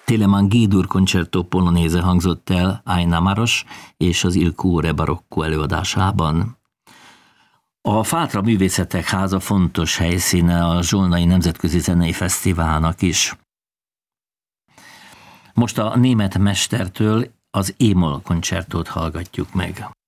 Telemann G-dur Concerto Polonéze hangzott el Aina Maros és az Il Cuore Barocco előadásában. A Fátra Művészetek Háza fontos helyszíne a Zsolnai Nemzetközi Zenei Fesztiválnak is. Most a német mestertől az E-moll koncertót hallgatjuk meg.